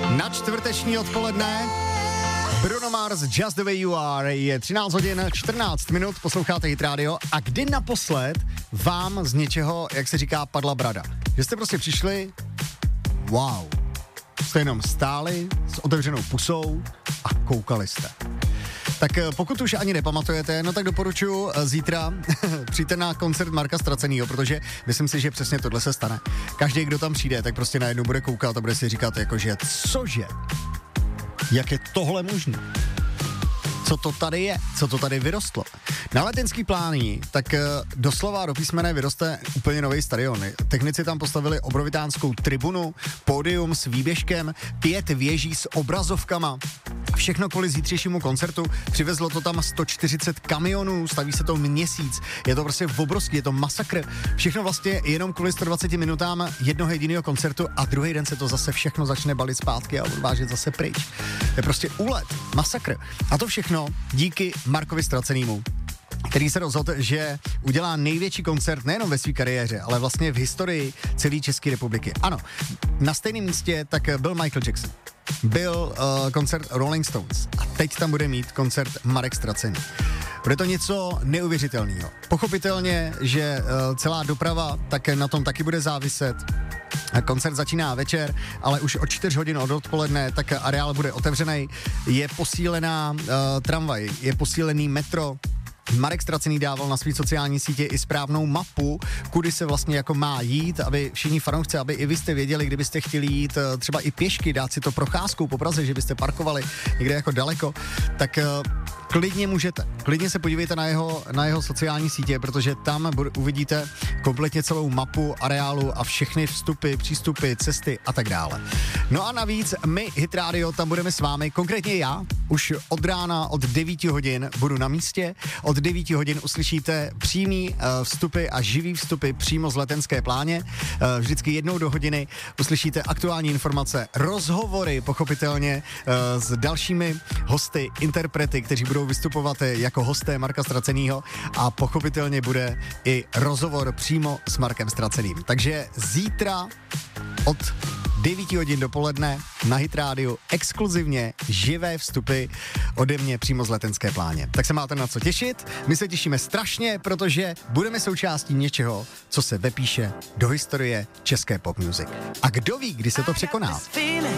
Na čtvrteční odpoledne Bruno Mars, Just the Way You Are, je 13 hodin 14 minut, posloucháte Hit Radio a kdy naposled vám z něčeho, jak se říká, padla brada? Že jste prostě přišli, wow, jste jenom stáli s otevřenou pusou a koukali jste. Tak pokud už ani nepamatujete, no tak doporučuji zítra přijďte na koncert Marka Ztracenýho, protože myslím si, že přesně tohle se stane. Každý, kdo tam přijde, tak prostě najednou bude koukat a bude si říkat jakože, cože? Jak je tohle možné? Co to tady je? Co to tady vyrostlo? Na Letenský Pláni tak doslova do písmene vyroste úplně nový stadion. Technici tam postavili obrovitánskou tribunu, pódium s výběžkem, 5 věží s obrazovkama. Všechno kvůli zítřejšímu koncertu. Přivezlo to tam 140 kamionů, staví se to měsíc. Je to prostě obrovský, je to masakr. Všechno vlastně jenom kvůli 120 minutám jednoho jediného koncertu a druhý den se to zase všechno začne balit zpátky a odvážet zase pryč. Je prostě úlet, masakr. A to všechno díky Markovi Ztracenýmu, který se rozhodl, že udělá největší koncert nejenom ve své kariéře, ale vlastně v historii celé České republiky. Ano, na stejném místě tak byl Michael Jackson. Byl koncert Rolling Stones a teď tam bude mít koncert Marek Ztracený. Bude to něco neuvěřitelného. Pochopitelně, že celá doprava tak na tom taky bude záviset. Koncert začíná večer, ale už od 4 hodin od odpoledne tak areál bude otevřený. Je posílená tramvaj, je posílený metro. Marek Ztracený dával na své sociální sítě i správnou mapu, kudy se vlastně jako má jít, aby všichni fanoušci, aby i vy jste věděli, kdybyste chtěli jít třeba i pěšky, dát si to procházkou po Praze, že byste parkovali někde jako daleko, tak klidně můžete. Klidně se podívejte na jeho sociální sítě, protože tam uvidíte kompletně celou mapu areálu a všechny vstupy, přístupy, cesty a tak dále. No a navíc my, Hit Radio, tam budeme s vámi, konkrétně já, už od rána od 9 hodin budu na místě. Od 9 hodin uslyšíte přímý vstupy a živý vstupy přímo z Letenské Pláně. Vždycky jednou do hodiny uslyšíte aktuální informace, rozhovory pochopitelně s dalšími hosty, interprety, kteří budou vystupovat jako hosté Marka Ztracenýho a pochopitelně bude i rozhovor přímo s Markem Ztraceným. Takže zítra od 9 hodin dopoledne na Hit Rádiu exkluzivně živé vstupy ode mě přímo z Letenské Pláně. Tak se máte na co těšit. My se těšíme strašně, protože budeme součástí něčeho, co se vepíše do historie české pop music. A kdo ví, kdy se to překoná?